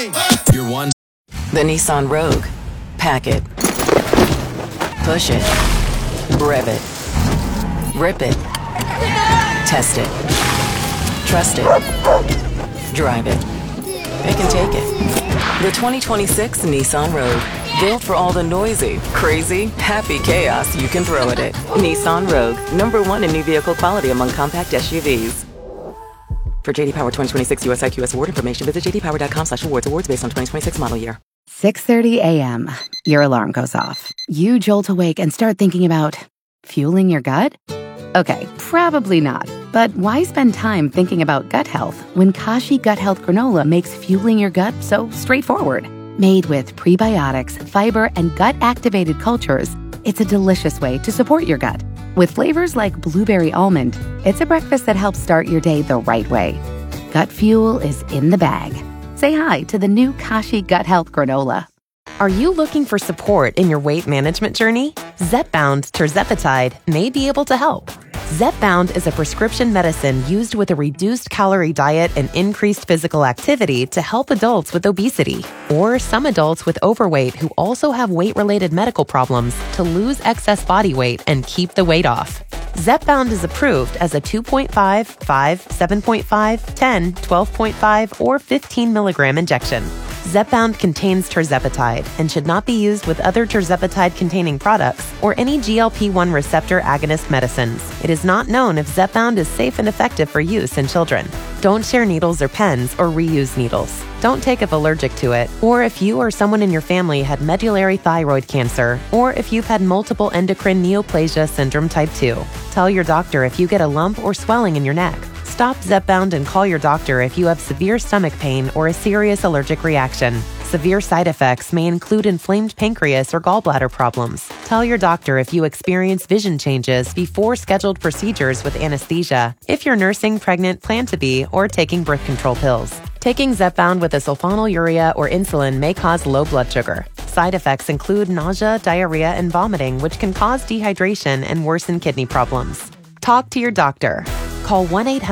You're one. The Nissan Rogue. Pack it. Push it. Rev it. Rip it. Test it. Trust it. Drive it. It can take it. The 2026 Nissan Rogue. Built for all the noisy, crazy, happy chaos you can throw at it. Nissan Rogue. #1 in new vehicle quality among compact SUVs. For JD Power 2026 US IQS award information, visit jdpower.com/awards. Awards based on 2026 model year. 6:30 a.m. Your alarm goes off. You jolt awake and start thinking about fueling your gut? Okay, probably not. But why spend time thinking about gut health when Kashi Gut Health Granola makes fueling your gut so straightforward? Made with prebiotics, fiber, and gut-activated cultures, it's a delicious way to support your gut. With flavors like blueberry almond, it's a breakfast that helps start your day the right way. Gut fuel is in the bag. Say hi to the new Kashi Gut Health Granola. Are you looking for support in your weight management journey? Zepbound tirzepatide may be able to help. Zepbound is a prescription medicine used with a reduced calorie diet and increased physical activity to help adults with obesity or some adults with overweight who also have weight-related medical problems to lose excess body weight and keep the weight off. Zepbound is approved as a 2.5, 5, 7.5, 10, 12.5, or 15 milligram injection. Zepbound contains tirzepatide and should not be used with other tirzepatide-containing products or any GLP-1 receptor agonist medicines. It is not known if Zepbound is safe and effective for use in children. Don't share needles or pens or reuse needles. Don't take if allergic to it, or if you or someone in your family had medullary thyroid cancer, or if you've had multiple endocrine neoplasia syndrome type 2. Tell your doctor if you get a lump or swelling in your neck. Stop Zepbound and call your doctor if you have severe stomach pain or a serious allergic reaction. Severe side effects may include inflamed pancreas or gallbladder problems. Tell your doctor if you experience vision changes before scheduled procedures with anesthesia, if you're nursing, pregnant, plan to be, or taking birth control pills. Taking Zepbound with a sulfonylurea or insulin may cause low blood sugar. Side effects include nausea, diarrhea, and vomiting, which can cause dehydration and worsen kidney problems. Talk to your doctor. Call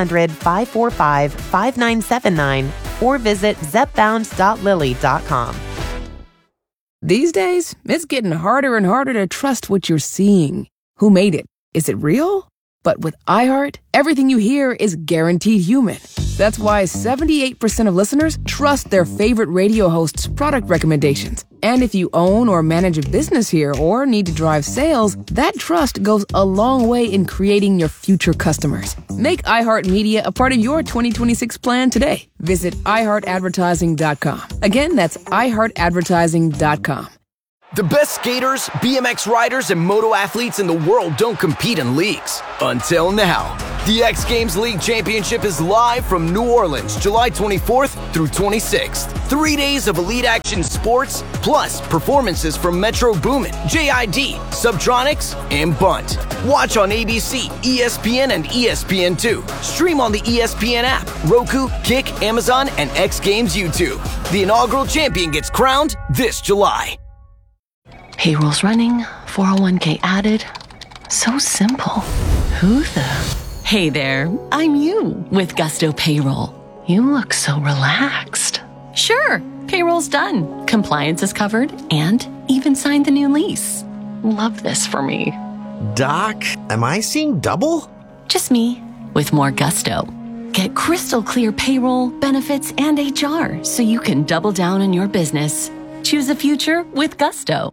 1-800-545-5979 or visit zepbound.lilly.com. These days, it's getting harder and harder to trust what you're seeing. Who made it? Is it real? But with iHeart, everything you hear is guaranteed human. That's why 78% of listeners trust their favorite radio host's product recommendations. And if you own or manage a business here or need to drive sales, that trust goes a long way in creating your future customers. Make iHeartMedia a part of your 2026 plan today. Visit iHeartAdvertising.com. Again, that's iHeartAdvertising.com. The best skaters, BMX riders, and moto athletes in the world don't compete in leagues. Until now. The X Games League Championship is live from New Orleans, July 24th through 26th. 3 days of elite action sports, plus performances from Metro Boomin, JID, Subtronics, and Bunt. Watch on ABC, ESPN, and ESPN2. Stream on the ESPN app, Roku, Kick, Amazon, and X Games YouTube. The inaugural champion gets crowned this July. Payroll's running, 401k added. So simple. Who the? Hey there, I'm you with Gusto Payroll. You look so relaxed. Sure, payroll's done. Compliance is covered and even signed the new lease. Love this for me. Doc, am I seeing double? Just me with more gusto. Get crystal clear payroll, benefits, and HR so you can double down on your business. Choose a future with Gusto.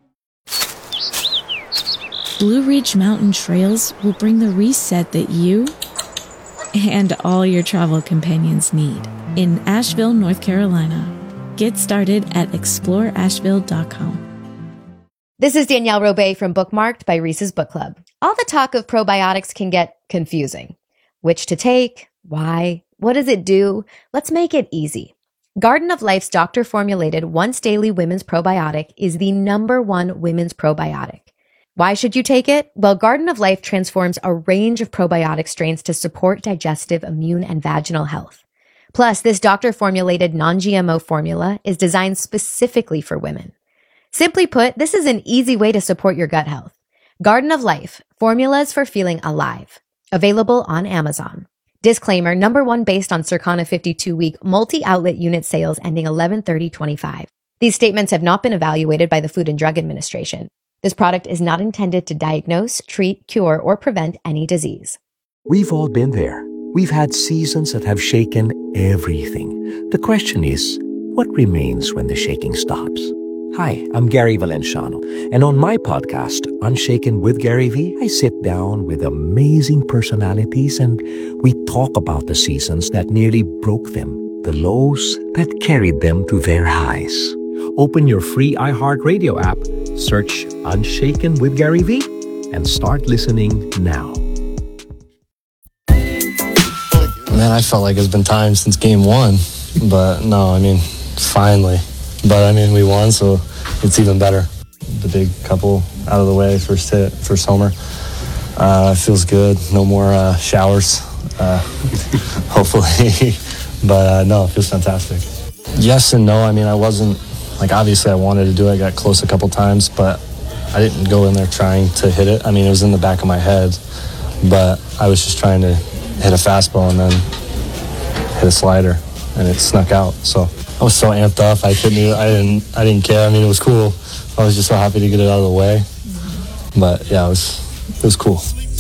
Blue Ridge Mountain Trails will bring the reset that you and all your travel companions need in Asheville, North Carolina. Get started at exploreasheville.com. This is Danielle Robay from Bookmarked by Reese's Book Club. All the talk of probiotics can get confusing. Which to take? Why? What does it do? Let's make it easy. Garden of Life's doctor-formulated once-daily women's probiotic is the #1 women's probiotic. Why should you take it? Well, Garden of Life transforms a range of probiotic strains to support digestive, immune, and vaginal health. Plus, this doctor-formulated non-GMO formula is designed specifically for women. Simply put, this is an easy way to support your gut health. Garden of Life, formulas for feeling alive. Available on Amazon. Disclaimer, number one based on Circana 52-week multi-outlet unit sales ending 11/30/25. These statements have not been evaluated by the Food and Drug Administration. This product is not intended to diagnose, treat, cure, or prevent any disease. We've all been there. We've had seasons that have shaken everything. The question is, what remains when the shaking stops? Hi, I'm Gary Valenciano, and on my podcast, Unshaken with Gary V, I sit down with amazing personalities and we talk about the seasons that nearly broke them, the lows that carried them to their highs. Open your free iHeartRadio app, search Unshaken with Gary V, and start listening now. Man, I felt like it's been time since game one, but no, I mean, finally. But I mean, we won, so it's even better. The big couple out of the way, first hit, first homer. Feels good. No more showers, hopefully. But no, it feels fantastic. Yes and no. I mean, I wasn't, like, obviously I wanted to do it. I got close a couple times, but I didn't go in there trying to hit it. I mean, it was in the back of my head, but I was just trying to hit a fastball and then hit a slider, and it snuck out. So I was so amped up. I didn't care. I mean, it was cool. I was just so happy to get it out of the way. But yeah, it was cool.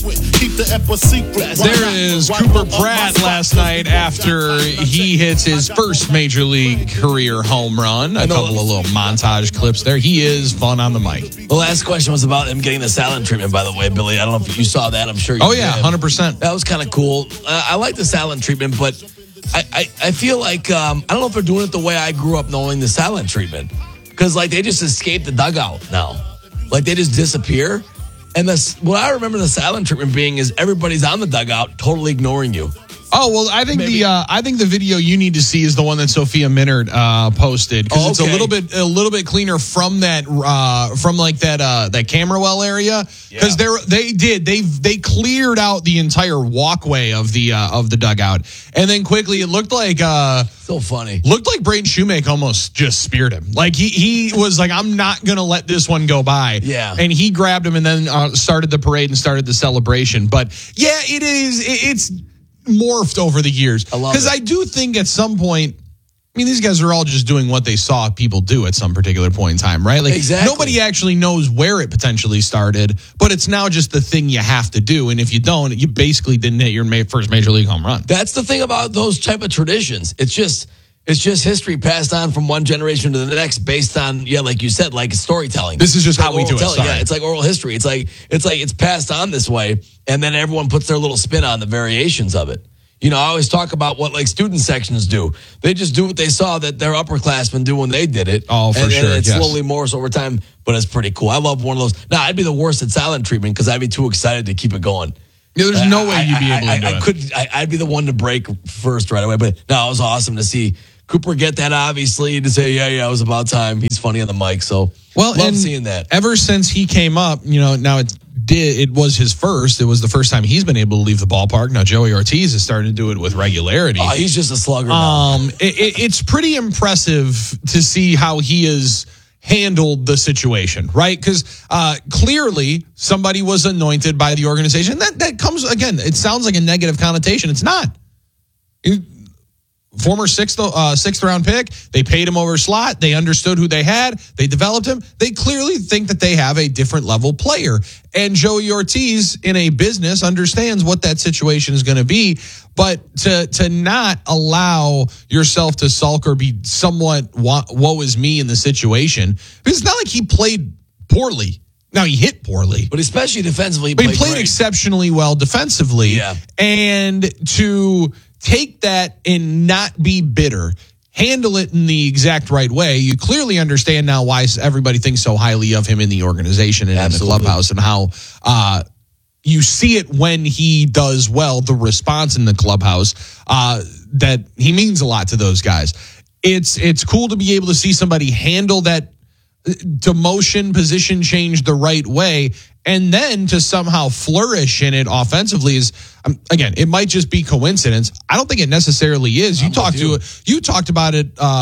There is Cooper Pratt last night after he hits his first major league career home run. A couple of little montage clips there. He is fun on the mic. The last question was about him getting the saline treatment, by the way, Billy. I don't know if you saw that. I'm sure you did. 100%. That was kind of cool. I like the saline treatment, but I feel like, I don't know if they're doing it the way I grew up knowing the saline treatment. Because, like, they just escape the dugout now. Like, they just disappear. And what I remember the silent treatment being is everybody's on the dugout, totally ignoring you. Oh, well, I think the video you need to see is the one that Sophia Minard posted, because it's a little bit cleaner from that that camera well area, because they cleared out the entire walkway of the dugout, and then quickly it looked like so funny. Looked like Braden Shoemaker almost just speared him. Like he was like, I'm not gonna let this one go by. Yeah, and he grabbed him and then started the parade and started the celebration. But yeah, it's morphed over the years, because I do think at some point, I mean, these guys are all just doing what they saw people do at some particular point in time, right? Like, exactly. Nobody actually knows where it potentially started, but it's now just the thing you have to do. And if you don't, you basically didn't hit your first major league home run. That's the thing about those type of traditions. It's just history passed on from one generation to the next based on, like you said, like storytelling. This is just how we do it. Yeah, it's like oral history. It's like it's passed on this way, and then everyone puts their little spin on the variations of it. I always talk about what, like, student sections do. They just do what they saw that their upperclassmen do when they did it. Oh, for sure. And it slowly morphs over time, but it's pretty cool. I love one of those. Now, I'd be the worst at silent treatment because I'd be too excited to keep it going. Yeah, there's no way you'd be able to do it. I'd be the one to break first right away. But no, it was awesome to see Cooper get that, obviously, to say, yeah, it was about time. He's funny on the mic, so love seeing that. Ever since he came up, now it was his first. It was the first time he's been able to leave the ballpark. Now Joey Ortiz is starting to do it with regularity. Oh, he's just a slugger now. It's pretty impressive to see how he has handled the situation, right? Because clearly somebody was anointed by the organization. That comes, again, it sounds like a negative connotation. It's not. Former sixth round pick. They paid him over slot. They understood who they had. They developed him. They clearly think that they have a different level player. And Joey Ortiz, in a business, understands what that situation is going to be. But to not allow yourself to sulk or be somewhat woe is me in the situation, because it's not like he played poorly. Now, he hit poorly. But especially defensively. But he played exceptionally well defensively. Yeah. And to take that and not be bitter, handle it in the exact right way. You clearly understand now why everybody thinks so highly of him in the organization and in the clubhouse, and how you see it when he does well, the response in the clubhouse, that he means a lot to those guys. It's cool to be able to see somebody handle that demotion position change the right way, and then to somehow flourish in it offensively is, again, it might just be coincidence. I don't think it necessarily is. You talked about it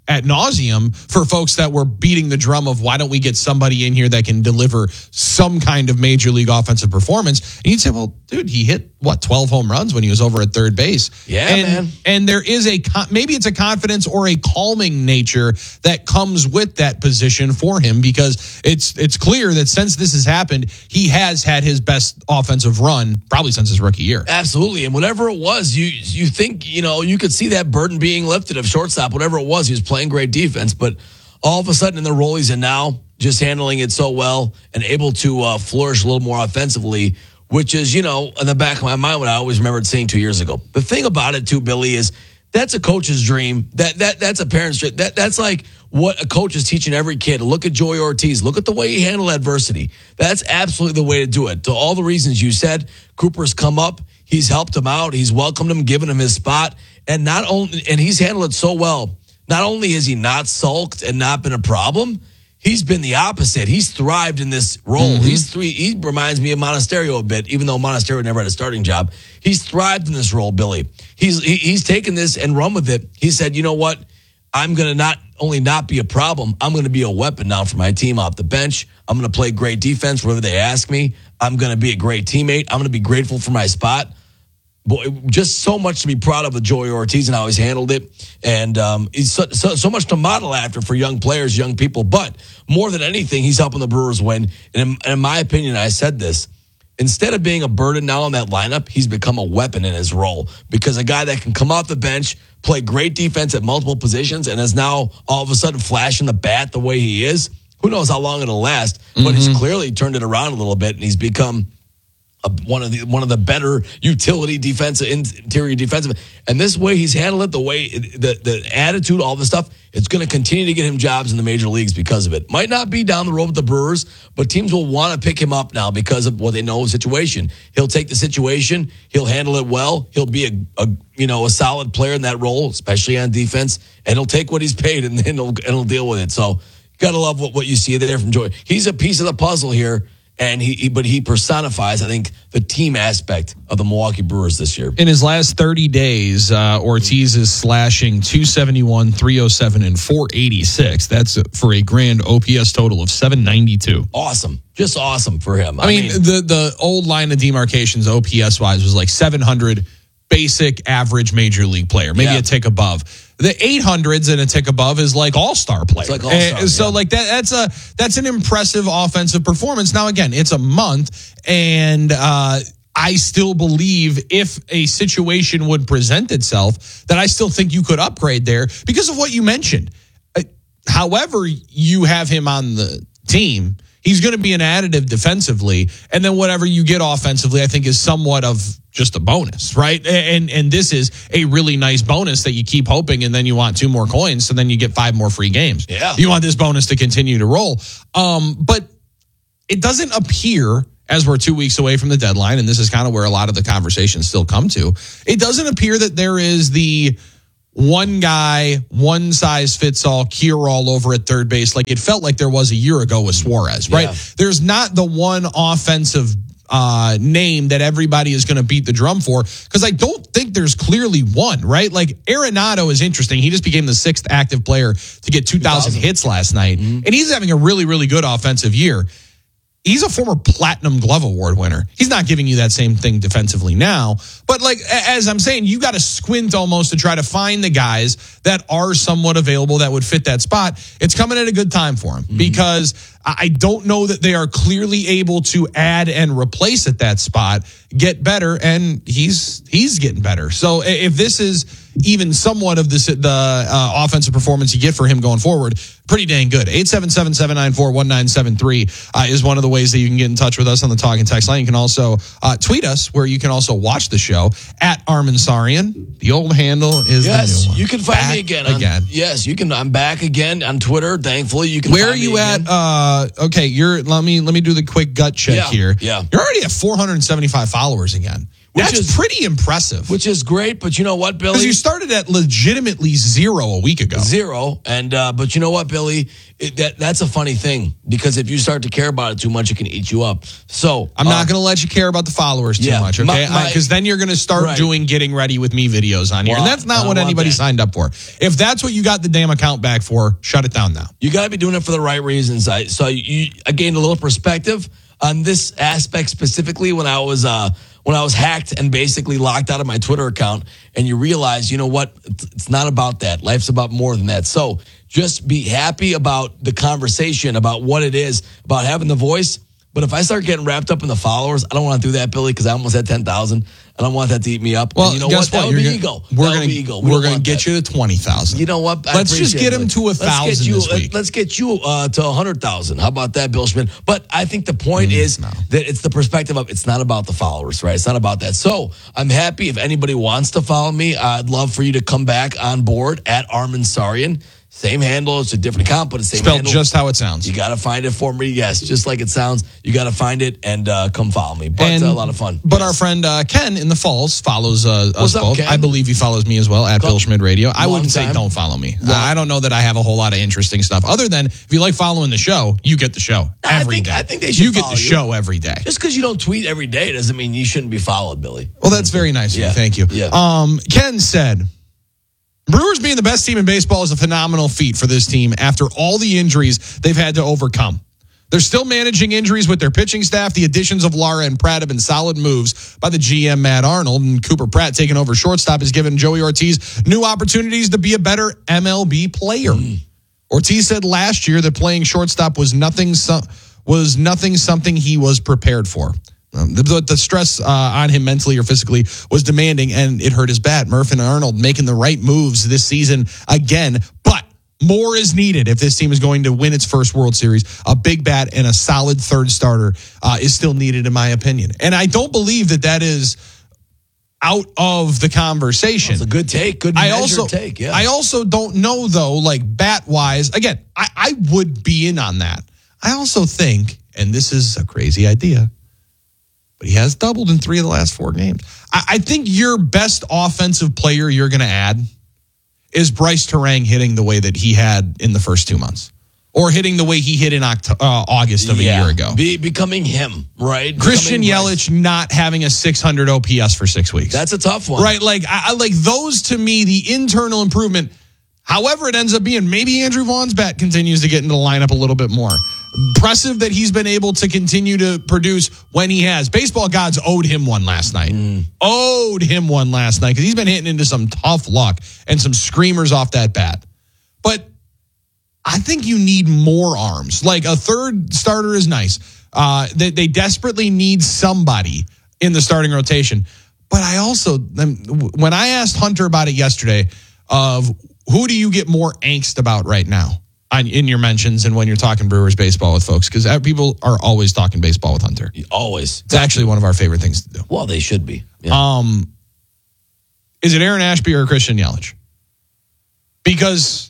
ad nauseum for folks that were beating the drum of why don't we get somebody in here that can deliver some kind of major league offensive performance. And you'd say, well, dude, he hit 12 home runs when he was over at third base. Yeah, man. And there is maybe it's a confidence or a calming nature that comes with that position for him, because it's clear that since this has happened, he has had his best offensive run probably since his rookie year. Absolutely. And whatever it was, you think, you could see that burden being lifted of shortstop, whatever it was. He was playing great defense, but all of a sudden in the role he's in now, just handling it so well and able to flourish a little more offensively, which is, in the back of my mind what I always remembered seeing 2 years ago. The thing about it too, Billy, is that's a coach's dream. That's a parent's dream. That's like what a coach is teaching every kid. Look at Joey Ortiz. Look at the way he handled adversity. That's absolutely the way to do it. To all the reasons you said, Cooper's come up. He's helped him out. He's welcomed him, given him his spot. And he's handled it so well. Not only has he not sulked and not been a problem, he's been the opposite. He's thrived in this role. Mm-hmm. He reminds me of Monasterio a bit, even though Monasterio never had a starting job. He's thrived in this role, Billy. He's taken this and run with it. He said, you know what? I'm going to not only not be a problem, I'm going to be a weapon now for my team off the bench. I'm going to play great defense wherever they ask me. I'm going to be a great teammate. I'm going to be grateful for my spot. Boy, just so much to be proud of with Joey Ortiz and how he's handled it. And he's so much to model after for young players, young people. But more than anything, he's helping the Brewers win. And in my opinion, I said this, instead of being a burden now in that lineup, he's become a weapon in his role. Because a guy that can come off the bench, play great defense at multiple positions, and is now all of a sudden flashing the bat the way he is, who knows how long it'll last. But he's clearly turned it around a little bit, and he's become one of the better utility interior defensive. And this way he's handled it, the way the attitude, all this stuff, it's going to continue to get him jobs in the major leagues because of it. Might not be down the road with the Brewers, but teams will want to pick him up now because of what they know of the situation. He'll take the situation, he'll handle it well, he'll be a solid player in that role, especially on defense, and he'll take what he's paid and he'll deal with it. So you got to love what you see there from Joey. He's a piece of the puzzle here. And he personifies, I think, the team aspect of the Milwaukee Brewers this year. In his last 30 days, Ortiz is slashing .271, .307, and .486. That's for a grand OPS total of .792. Awesome. Just awesome for him. I mean, the old line of demarcations OPS-wise was like 700 basic average major league player, maybe a tick above. The 800s and a tick above is like all-star player. It's like all-star, so like that's an impressive offensive performance. Now again, it's a month, and I still believe if a situation would present itself, that I still think you could upgrade there because of what you mentioned. However you have him on the team, he's going to be an additive defensively, and then whatever you get offensively, I think is somewhat of just a bonus, right? And this is a really nice bonus that you keep hoping, and then you want 2 more coins, so then you get 5 more free games. Yeah. You want this bonus to continue to roll. But it doesn't appear, as we're 2 weeks away from the deadline, and this is kind of where a lot of the conversations still come to, it doesn't appear that there is the one guy, one size fits all cure-all over at third base like it felt like there was a year ago with Suarez, right? Yeah. There's not the one offensive name that everybody is going to beat the drum for, because I don't think there's clearly one, right? Like Arenado is interesting. He just became the 6th active player to get 2,000 hits last night, and he's having a really, really good offensive year. He's a former Platinum Glove Award winner. He's not giving you that same thing defensively now. But like, as I'm saying, you got to squint almost to try to find the guys that are somewhat available that would fit that spot. It's coming at a good time for him because I don't know that they are clearly able to add and replace at that spot, get better, and he's getting better. So if this is even somewhat of the offensive performance you get for him going forward, pretty dang good. 877-794-1973 is one of the ways that you can get in touch with us on the Talk and Text line. You can also tweet us, where you can also watch the show at Armin Sarian. The old handle is the new one. You can find me again. Yes, you can. I'm back again on Twitter. Thankfully, you can. Where are you at? Okay, let me do the quick gut check here. Yeah, you're already at 475 followers again. That's pretty impressive. Which is great, but you know what, Billy? Because you started at legitimately 0 a week ago. 0, and but you know what, Billy? That's a funny thing, because if you start to care about it too much, it can eat you up. So I'm not going to let you care about the followers too much, okay? Because then you're going to start doing getting ready with me videos on here, and that's not what anybody signed up for. If that's what you got the damn account back for, shut it down now. You got to be doing it for the right reasons. I gained a little perspective on this aspect specifically when I was hacked and basically locked out of my Twitter account, and you realize, you know what? It's not about that. Life's about more than that. So just be happy about the conversation, about what it is, about having the voice. But if I start getting wrapped up in the followers, I don't want to do that, Billy, because I almost had 10,000. I don't want that to eat me up. Well, and you know guess what? That would be ego. We're going to get you to 20,000. You know what? Let's just get him to 1,000 this week. Let's get you to 100,000. How about that, Bill Schmidt? But I think the point is that it's the perspective of it's not about the followers, right? It's not about that. So I'm happy if anybody wants to follow me. I'd love for you to come back on board at Armin Sarian. Same handle. It's a different account, but it's the same spelled handle. Just how it sounds. You got to find it for me. Yes, just like it sounds. You got to find it and come follow me. But a lot of fun. But our friend Ken in the Falls follows us both. Ken? I believe he follows me as well at Bill Schmidt Radio. I wouldn't say don't follow me. I don't know that I have a whole lot of interesting stuff. Other than if you like following the show, you get the show every day. I think they should get the show every day. Just because you don't tweet every day doesn't mean you shouldn't be followed, Billy. Well, that's very nice of you. Thank you. Yeah. Ken said, Brewers being the best team in baseball is a phenomenal feat for this team after all the injuries they've had to overcome. They're still managing injuries with their pitching staff. The additions of Lara and Pratt have been solid moves by the GM, Matt Arnold, and Cooper Pratt taking over shortstop has given Joey Ortiz new opportunities to be a better MLB player. Ortiz said last year that playing shortstop was nothing something he was prepared for. The stress on him mentally or physically was demanding, and it hurt his bat. Murph and Arnold making the right moves this season again, but more is needed if this team is going to win its first World Series. A big bat and a solid third starter is still needed, in my opinion. And I don't believe that is out of the conversation. That's a good take. Good measured take, yeah. I also don't know, though, like bat-wise. Again, I would be in on that. I also think, and this is a crazy idea, but he has doubled in 3 of the last 4 games. I think your best offensive player you're going to add is Bryce Terang hitting the way that he had in the first 2 months. Or hitting the way he hit in August of a year ago. Becoming him, right? Christian Yelich not having a 600 OPS for 6 weeks. That's a tough one. Right, like I like those to me, the internal improvement, however it ends up being, maybe Andrew Vaughn's bat continues to get into the lineup a little bit more. Impressive that he's been able to continue to produce when he has. Baseball gods owed him one last night. Owed him one last night because he's been hitting into some tough luck and some screamers off that bat. But I think you need more arms. Like a third starter is nice. They desperately need somebody in the starting rotation. But I also, when I asked Hunter about it yesterday, of who do you get more angst about right now in your mentions and when you're talking Brewers baseball with folks? Because people are always talking baseball with Hunter. Always. It's actually one of our favorite things to do. Well, they should be. Yeah. Is it Aaron Ashby or Christian Yelich? Because,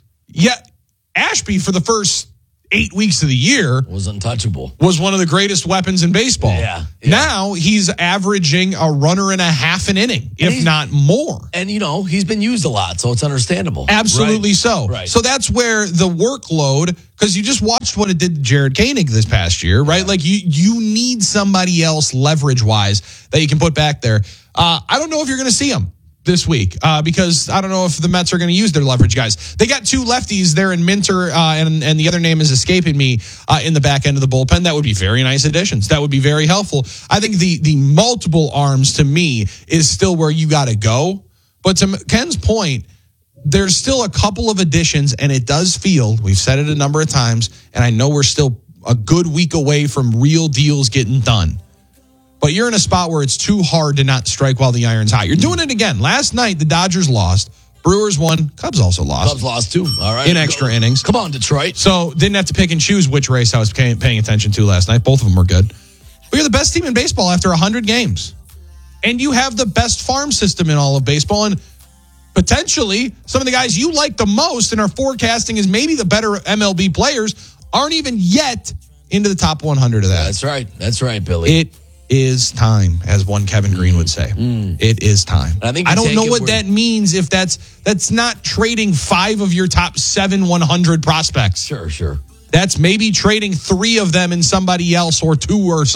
Ashby for the first 8 weeks of the year was untouchable. Was one of the greatest weapons in baseball. Yeah. Now he's averaging a runner and a half an inning, if not more. And, he's been used a lot, so it's understandable. Absolutely right? so. Right. So that's where the workload, because you just watched what it did to Jared Koenig this past year, right? Yeah. Like you need somebody else leverage-wise that you can put back there. I don't know if you're going to see him this week because I don't know if the Mets are going to use their leverage guys. They got 2 lefties there in Minter and the other name is escaping me in the back end of the bullpen. That would be very nice additions. That would be very helpful. I think the multiple arms to me is still where you got to go. But to Ken's point, there's still a couple of additions and it does feel, we've said it a number of times, and I know we're still a good week away from real deals getting done. But you're in a spot where it's too hard to not strike while the iron's hot. You're doing it again. Last night, the Dodgers lost. Brewers won. Cubs also lost. Cubs lost too. All right. In extra innings. Come on, Detroit. So didn't have to pick and choose which race I was paying attention to last night. Both of them were good. But you're the best team in baseball after 100 games. And you have the best farm system in all of baseball. And potentially, some of the guys you like the most and are forecasting as maybe the better MLB players aren't even yet into the top 100 of that. That's right. That's right, Billy. It is time, as one Kevin Green would say. It is time. I think I don't know what that means if that's not trading 5 of your top 7 100 prospects. Sure. That's maybe trading 3 of them and somebody else, or 2 or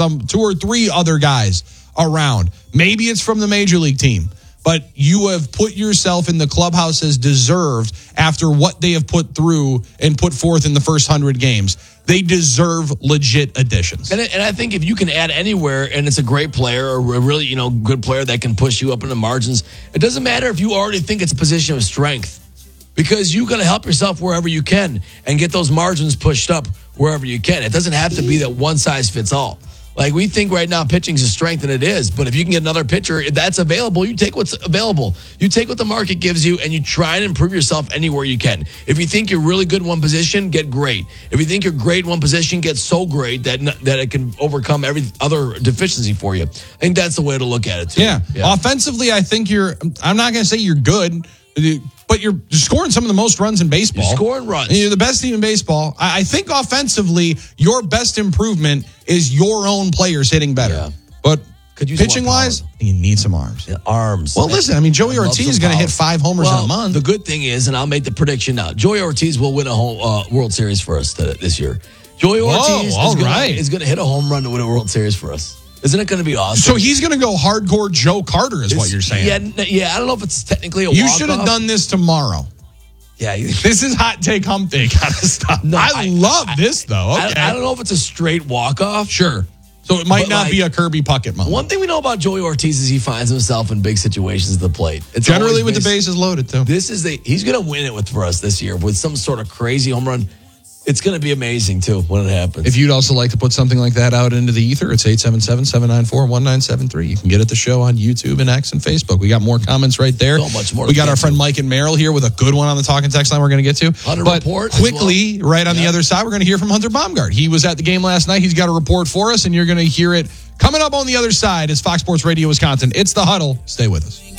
3 other guys around. Maybe it's from the major league team, but you have put yourself in the clubhouse as deserved after what they have put through and put forth in the first 100 games. They deserve legit additions. And I think if you can add anywhere and it's a great player or a really, good player that can push you up in the margins, it doesn't matter if you already think it's a position of strength, because you got to help yourself wherever you can and get those margins pushed up wherever you can. It doesn't have to be that one size fits all. Like, we think right now pitching's a strength, and it is. But if you can get another pitcher that's available, you take what's available. You take what the market gives you, and you try and improve yourself anywhere you can. If you think you're really good in one position, get great. If you think you're great in one position, get so great that it can overcome every other deficiency for you. I think that's the way to look at it, too. Yeah. Offensively, I think I'm not going to say you're good, but you're scoring some of the most runs in baseball. You're scoring runs. You're the best team in baseball. I think offensively, your best improvement is your own players hitting better. Yeah. But pitching-wise, you need some arms. Yeah, arms. Well, listen, Joey Ortiz is going to hit 5 homers in a month. The good thing is, and I'll make the prediction now, Joey Ortiz will win a World Series for us this year. Joey Ortiz is going to hit a home run to win a World Series for us. Isn't it going to be awesome? So he's going to go hardcore Joe Carter is what you're saying. Yeah. I don't know if it's technically a You walk-off. should have done this tomorrow. Yeah. This is hot take, hump day kind of stuff. No, I love this, though. Okay. I don't know if it's a straight walk-off. Sure. So it might not be a Kirby Puckett moment. One thing we know about Joey Ortiz is he finds himself in big situations at the plate. It's generally with the bases loaded, too. He's going to win it for us this year with some sort of crazy home run. It's going to be amazing, too, when it happens. If you'd also like to put something like that out into the ether, it's 877-794-1973. You can get at the show on YouTube and X and Facebook. We got more comments right there. So much more. We got our friend Mike and Merrill here with a good one on the talking text line we're going to get to. Hunter but report quickly, right on the other side, we're going to hear from Hunter Baumgart. He was at the game last night. He's got a report for us, and you're going to hear it coming up on the other side. It's Fox Sports Radio Wisconsin. It's The Huddle. Stay with us.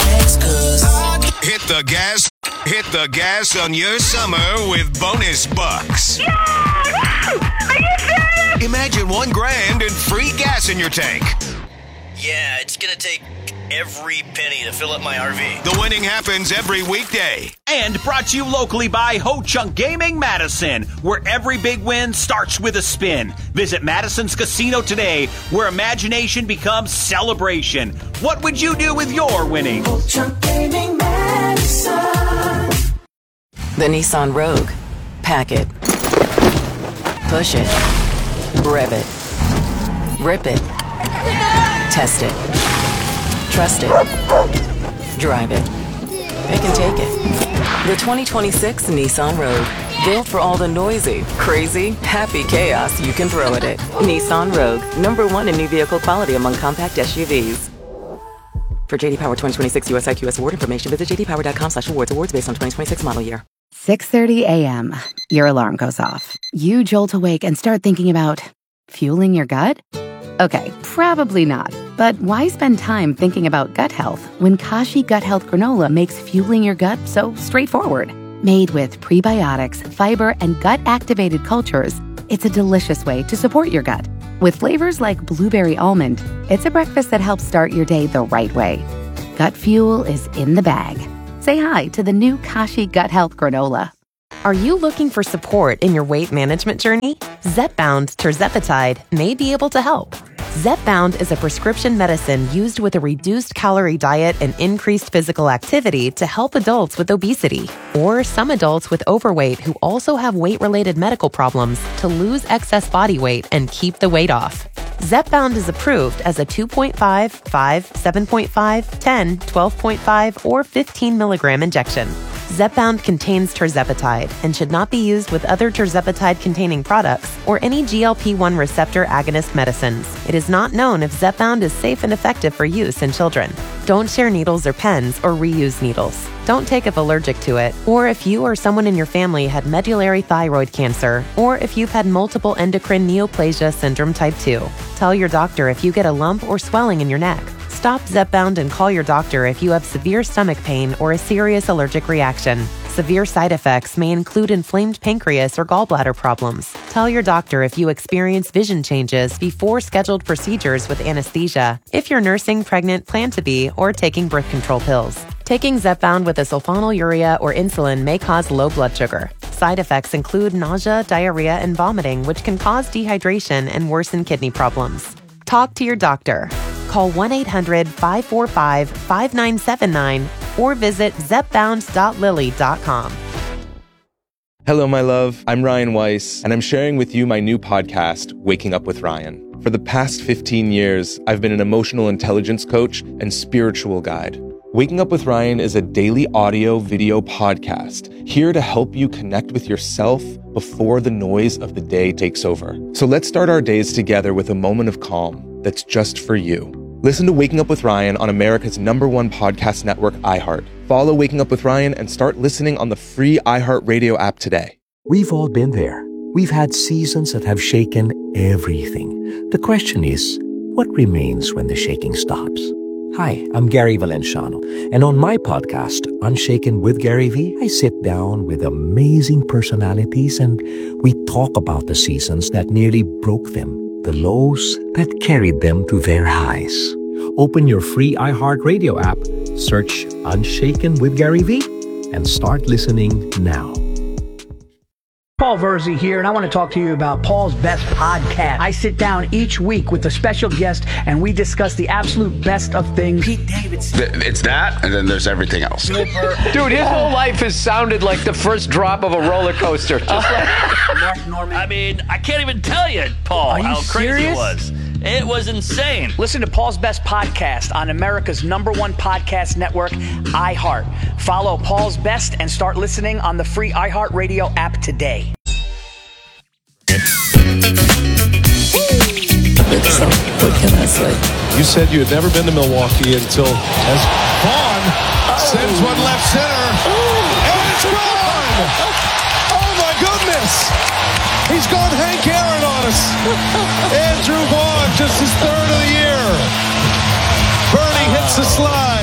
Hit the gas. Hit the gas on your summer with bonus bucks. Yeah! Are you serious? Imagine $1,000 and free gas in your tank. Yeah, it's gonna take every penny to fill up my RV. The winning happens every weekday. And brought to you locally by Ho Chunk Gaming Madison, where every big win starts with a spin. Visit Madison's Casino today, where imagination becomes celebration. What would you do with your winnings? Ho Chunk Gaming Madison. The Nissan Rogue. Pack it. Push it. Rev it. Rip it. Test it. Trust it. Drive it. It can take it. The 2026 Nissan Rogue. Built for all the noisy, crazy, happy chaos you can throw at it. Nissan Rogue. #1 in new vehicle quality among compact SUVs. For JD Power 2026 US IQS award information, visit jdpower.com/awards. Awards based on 2026 model year. 6:30 a.m. Your alarm goes off. You jolt awake and start thinking about fueling your gut? Okay, probably not. But why spend time thinking about gut health when Kashi Gut Health Granola makes fueling your gut so straightforward? Made with prebiotics, fiber, and gut-activated cultures, it's a delicious way to support your gut. With flavors like blueberry almond, it's a breakfast that helps start your day the right way. Gut fuel is in the bag. Say hi to the new Kashi Gut Health Granola. Are you looking for support in your weight management journey? Zepbound tirzepatide may be able to help. Zepbound is a prescription medicine used with a reduced calorie diet and increased physical activity to help adults with obesity or some adults with overweight who also have weight-related medical problems to lose excess body weight and keep the weight off. Zepbound is approved as a 2.5, 5, 7.5, 10, 12.5, or 15 milligram injection. Zepbound contains tirzepatide and should not be used with other tirzepatide-containing products or any GLP-1 receptor agonist medicines. It is not known if Zepbound is safe and effective for use in children. Don't share needles or pens or reuse needles. Don't take if allergic to it, or if you or someone in your family had medullary thyroid cancer, or if you've had multiple endocrine neoplasia syndrome type 2. Tell your doctor if you get a lump or swelling in your neck. Stop Zepbound and call your doctor if you have severe stomach pain or a serious allergic reaction. Severe side effects may include inflamed pancreas or gallbladder problems. Tell your doctor if you experience vision changes before scheduled procedures with anesthesia, if you're nursing, pregnant, plan to be, or taking birth control pills. Taking Zepbound with a sulfonylurea or insulin may cause low blood sugar. Side effects include nausea, diarrhea, and vomiting, which can cause dehydration and worsen kidney problems. Talk to your doctor. Call 1-800-545-5979 or visit zepbound.lilly.com. Hello, my love. I'm Ryan Weiss, and I'm sharing with you my new podcast, Waking Up with Ryan. For the past 15 years, I've been an emotional intelligence coach and spiritual guide. Waking Up with Ryan is a daily audio video podcast here to help you connect with yourself before the noise of the day takes over. So let's start our days together with a moment of calm that's just for you. Listen to Waking Up with Ryan on America's #1 podcast network, iHeart. Follow Waking Up with Ryan and start listening on the free iHeartRadio app today. We've all been there. We've had seasons that have shaken everything. The question is, what remains when the shaking stops? Hi, I'm Gary Valenciano, and on my podcast, Unshaken with Gary V, I sit down with amazing personalities and we talk about the seasons that nearly broke them, the lows that carried them to their highs. Open your free iHeartRadio app, search Unshaken with Gary V, and start listening now. Paul Verzi here, and I want to talk to you about Paul's Best Podcast. I sit down each week with a special guest, and we discuss the absolute best of things. Pete Davidson. It's that, and then there's everything else. Dude, his whole life has sounded like the first drop of a roller coaster. Just like Mark Norman. I mean, I can't even tell you, Paul, how crazy it was. It was insane. Listen to Paul's Best Podcast on America's #1 podcast network, iHeart. Follow Paul's Best and start listening on the free iHeartRadio app today. What can I say? You said you had never been to Milwaukee until as Vaughn sends one left center. And it's gone! Oh my goodness! He's gone Hank Aaron on us. Andrew Vaughn, just his third of the year. Bernie hits the slide.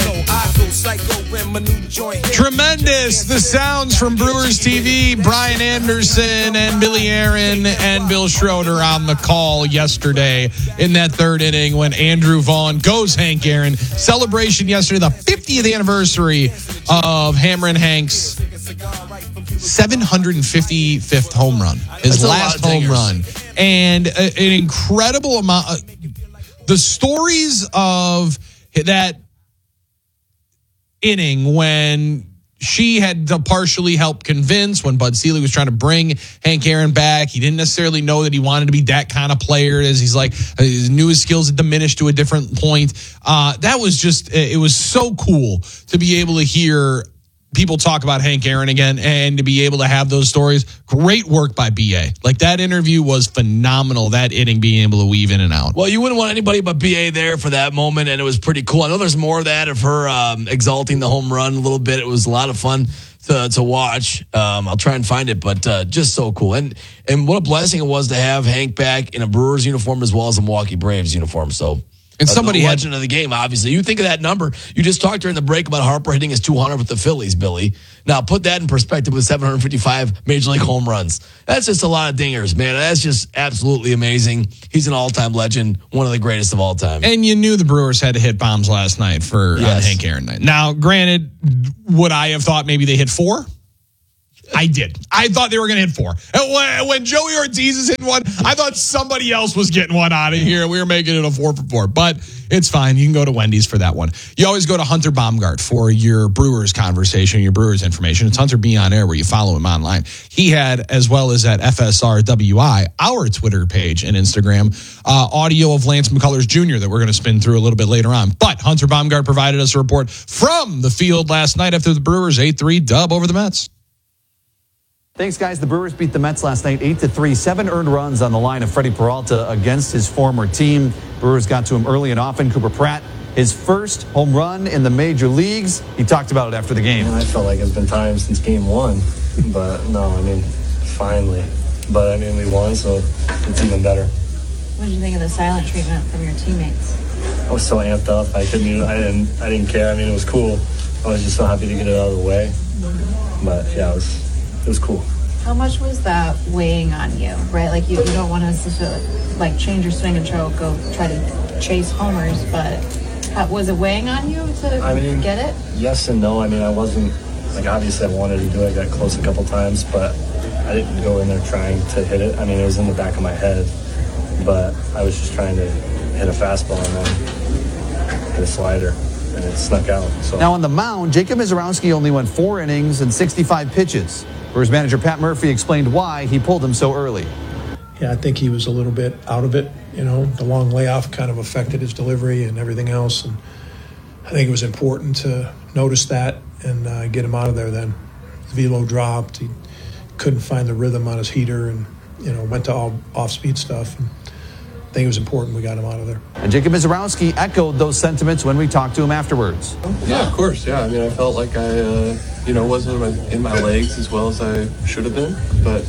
Tremendous. The sounds from Brewers TV. Brian Anderson and Billy Aaron and Bill Schroeder on the call yesterday in that third inning when Andrew Vaughn goes Hank Aaron. Celebration yesterday, the 50th anniversary of Hammer and Hank's 755th home run. His last home run. And an incredible amount. The stories of that inning when she had to partially help convince when Bud Selig was trying to bring Hank Aaron back. He didn't necessarily know that he wanted to be that kind of player, as he's like, he knew his skills had diminished to a different point. That was just, it was so cool to be able to hear people talk about Hank Aaron again and to be able to have those stories. Great work by BA. Like, that interview was phenomenal, that inning being able to weave in and out. Well, you wouldn't want anybody but BA there for that moment, and it was pretty cool. I know there's more of that of her exalting the home run a little bit. It was a lot of fun to watch. I'll try and find it, but just so cool. And what a blessing it was to have Hank back in a Brewers uniform as well as a Milwaukee Braves uniform. So, and somebody the legend of the game, obviously. You think of that number. You just talked during the break about Harper hitting his 200 with the Phillies, Billy. Now, put that in perspective with 755 Major League home runs. That's just a lot of dingers, man. That's just absolutely amazing. He's an all-time legend, one of the greatest of all time. And you knew the Brewers had to hit bombs last night for Hank Aaron night. Now, granted, would I have thought maybe they hit 4? I did. I thought they were going to hit 4. When Joey Ortiz is hitting one, I thought somebody else was getting one out of here. We were making it a 4 for 4. But it's fine. You can go to Wendy's for that one. You always go to Hunter Baumgart for your Brewers conversation, your Brewers information. It's Hunter B on Air where you follow him online. He had, as well as at FSRWI, our Twitter page and Instagram, audio of Lance McCullers Jr. that we're going to spin through a little bit later on. But Hunter Baumgart provided us a report from the field last night after the Brewers 8-3 dub over the Mets. Thanks, guys. The Brewers beat the Mets last night 8-3. 7 earned runs on the line of Freddie Peralta against his former team. Brewers got to him early and often. Cooper Pratt, his first home run in the major leagues. He talked about it after the game. I felt like it's been time since game 1. But no, I mean, finally. But I mean, we won, so it's even better. What did you think of the silent treatment from your teammates? I was so amped up. I didn't care. I mean, it was cool. I was just so happy to get it out of the way. But yeah, it was cool. How much was that weighing on you, right? Like you don't want to like change your swing and go try to chase homers, but was it weighing on you to get it? Yes and no. I mean, I wasn't, like, obviously I wanted to do it. I got close a couple times, but I didn't go in there trying to hit it. I mean, it was in the back of my head, but I was just trying to hit a fastball and then hit a slider, and it snuck out. So. Now on the mound, Jacob Misiorowski only went 4 innings and 65 pitches. Brewers manager Pat Murphy explained why he pulled him so early. Yeah, I think he was a little bit out of it. You know, the long layoff kind of affected his delivery and everything else. And I think it was important to notice that and get him out of there then. The velo dropped. He couldn't find the rhythm on his heater and, went to all off-speed stuff. And I think it was important we got him out of there. And Jacob Misiorowski echoed those sentiments when we talked to him afterwards. Yeah, of course. Yeah, I mean, I felt like I, wasn't in my legs as well as I should have been. But,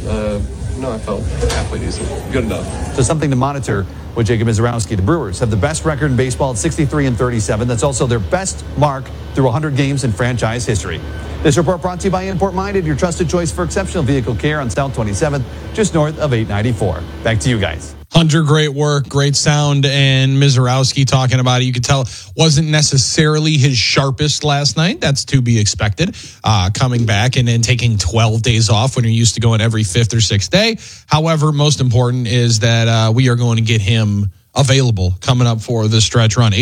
I felt halfway decent. Good enough. So something to monitor with Jacob Misiorowski. The Brewers have the best record in baseball at 63-37. That's also their best mark through 100 games in franchise history. This report brought to you by Import Minded, your trusted choice for exceptional vehicle care on South 27th, just north of 894. Back to you guys. Hunter, great work, great sound, and Misiorowski talking about it. You could tell wasn't necessarily his sharpest last night. That's to be expected. Coming back and then taking 12 days off when you're used to going every 5th or 6th day. However, most important is that we are going to get him available coming up for the stretch run.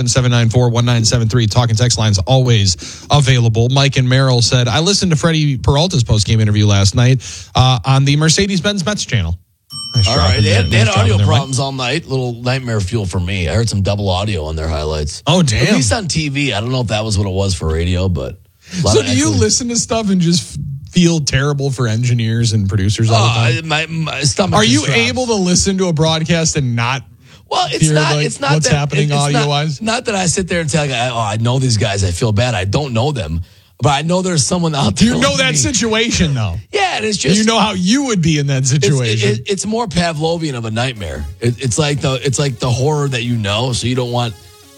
877-794-1973. Talk and text lines always available. Mike and Merrill said, I listened to Freddie Peralta's postgame interview last night on the Mercedes-Benz Mets channel. All right, they had audio problems all night. Little nightmare fuel for me. I heard some double audio on their highlights. Oh, damn. At least on TV. I don't know if that was what it was for radio, but. So do you listen to stuff and just feel terrible for engineers and producers all the time? My stomach. Are you able to listen to a broadcast and not? Well, it's not what's happening audio-wise. Not that I sit there and tell you, I know these guys. I feel bad. I don't know them. But I know there's someone out there. You know that situation, though. Yeah, and it's just you know how you would be in that situation. It's more Pavlovian of a nightmare. It's like the horror that you know, so you don't want.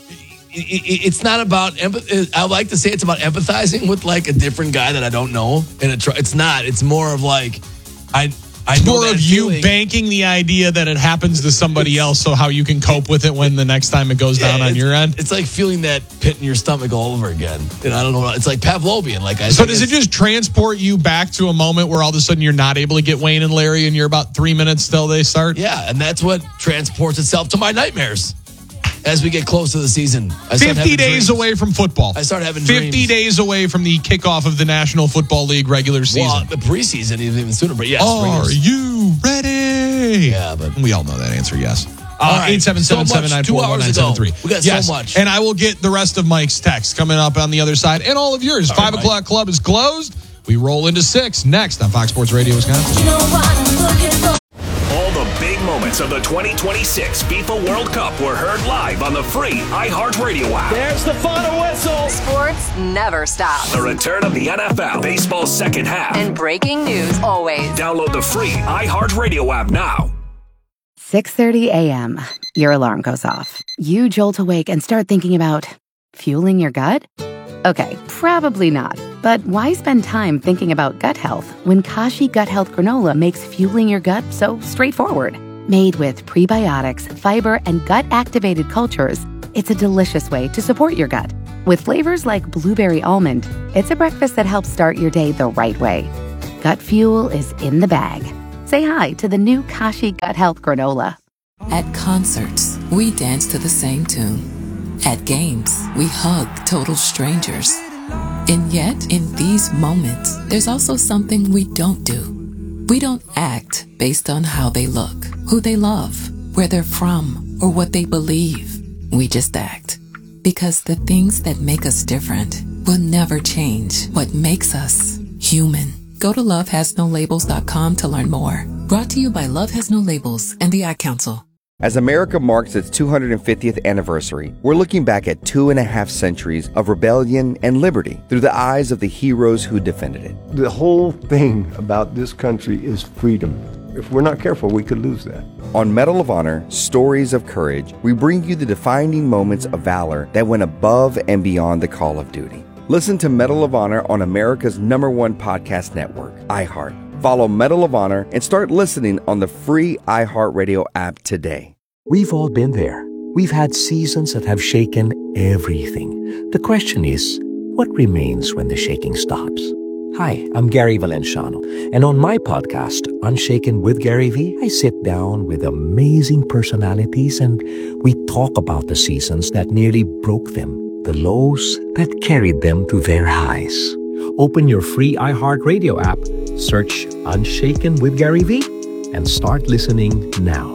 It's not about empathy. I like to say it's about empathizing with like a different guy that I don't know, and it's not. It's more of like I know more of you banking the idea that it happens to somebody else, so how you can cope with it when the next time it goes down on your end. It's like feeling that pit in your stomach all over again. And I don't know. It's like Pavlovian. So does it just transport you back to a moment where all of a sudden you're not able to get Wayne and Larry, and you're about 3 minutes till they start? Yeah, and that's what transports itself to my nightmares. As we get close to the season, 50 days away from football. I start having 50 days away from the kickoff of the National Football League regular season. Well, the preseason is even sooner, but yes. Are you ready? Yeah, but we all know that answer, yes. Right. 877-794-1973. We got so much. And I will get the rest of Mike's text coming up on the other side, and all of yours. 5 o'clock club is closed. We roll into 6 next on Fox Sports Radio Wisconsin. You know what I'm looking for. All the big moments of the 2026 FIFA World Cup were heard live on the free iHeartRadio app. There's the final whistle. Sports never stops. The return of the NFL, baseball's second half. And breaking news always. Download the free iHeartRadio app now. 6:30 a.m. Your alarm goes off. You jolt awake and start thinking about fueling your gut? Okay, probably not. But why spend time thinking about gut health when Kashi Gut Health Granola makes fueling your gut so straightforward? Made with prebiotics, fiber, and gut-activated cultures, it's a delicious way to support your gut. With flavors like blueberry almond, it's a breakfast that helps start your day the right way. Gut fuel is in the bag. Say hi to the new Kashi Gut Health Granola. At concerts, we dance to the same tune. At games, we hug total strangers. And yet, in these moments, there's also something we don't do. We don't act based on how they look, who they love, where they're from, or what they believe. We just act. Because the things that make us different will never change what makes us human. Go to lovehasnolabels.com to learn more. Brought to you by Love Has No Labels and the Ad Council. As America marks its 250th anniversary, we're looking back at 2.5 centuries of rebellion and liberty through the eyes of the heroes who defended it. The whole thing about this country is freedom. If we're not careful, we could lose that. On Medal of Honor, Stories of Courage, we bring you the defining moments of valor that went above and beyond the call of duty. Listen to Medal of Honor on America's #1 podcast network, iHeart. Follow Medal of Honor and start listening on the free iHeartRadio app today. We've all been there. We've had seasons that have shaken everything. The question is, what remains when the shaking stops? Hi, I'm Gary Valenciano, and on my podcast, Unshaken with Gary V, I sit down with amazing personalities and we talk about the seasons that nearly broke them, the lows that carried them to their highs. Open your free iHeartRadio app, search Unshaken with Gary V, and start listening now.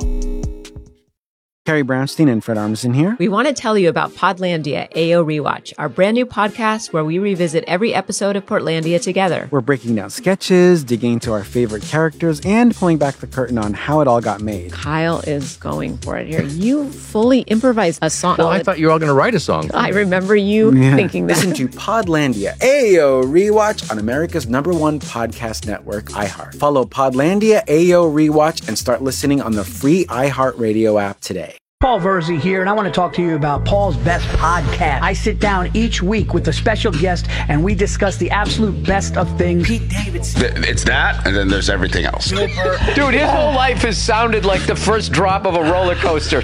Carrie Brownstein and Fred Armisen here. We want to tell you about Podlandia AO Rewatch, our brand new podcast where we revisit every episode of Portlandia together. We're breaking down sketches, digging into our favorite characters, and pulling back the curtain on how it all got made. Kyle is going for it here. You fully improvised a song. Well, I thought you were all going to write a song. I remember you thinking that. Listen to Podlandia AO Rewatch on America's #1 podcast network, iHeart. Follow Podlandia AO Rewatch and start listening on the free iHeartRadio app today. Paul Verzi here, and I want to talk to you about Paul's Best Podcast. I sit down each week with a special guest, and we discuss the absolute best of things. Pete Davidson. It's that, and then there's everything else. Dude, his whole life has sounded like the first drop of a roller coaster.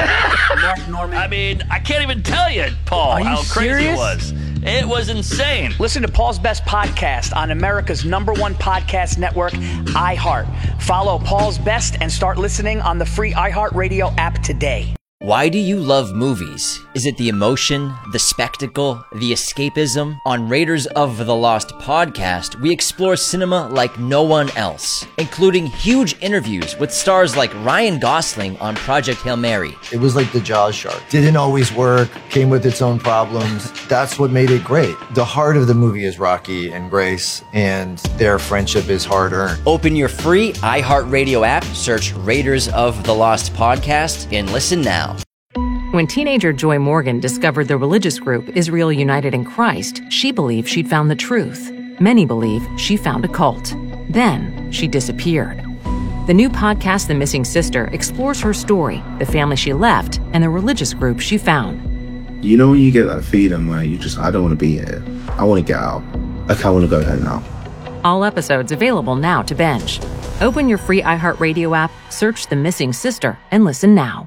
Mark Norman. I mean, I can't even tell you, Paul, how crazy it was. It was insane. Listen to Paul's Best Podcast on America's #1 podcast network, iHeart. Follow Paul's Best and start listening on the free iHeartRadio app today. Why do you love movies? Is it the emotion, the spectacle, the escapism? On Raiders of the Lost podcast, we explore cinema like no one else, including huge interviews with stars like Ryan Gosling on Project Hail Mary. It was like the Jaws shark. Didn't always work, came with its own problems. That's what made it great. The heart of the movie is Rocky and Grace, and their friendship is hard-earned. Open your free iHeartRadio app, search Raiders of the Lost podcast, and listen now. When teenager Joy Morgan discovered the religious group Israel United in Christ, she believed she'd found the truth. Many believe she found a cult. Then she disappeared. The new podcast, The Missing Sister, explores her story, the family she left, and the religious group she found. You know when you get that feeling where I don't want to be here. I want to get out. I want to go home now. All episodes available now to binge. Open your free iHeartRadio app, search The Missing Sister, and listen now.